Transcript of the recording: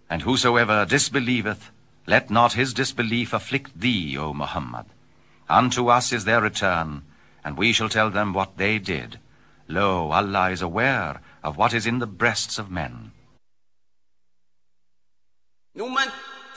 And whosoever disbelieveth, let not his disbelief afflict thee, O Muhammad. Unto us is their return, and we shall tell them what they did. Lo, Allah is aware of what is in the breasts of men.